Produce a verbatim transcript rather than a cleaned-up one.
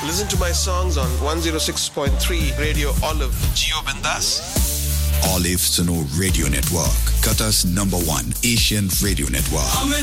Listen to my songs on one oh six point three Radio Olive. Gio Bindas. Olive Suno Radio Network, Qatar's number one Asian radio network.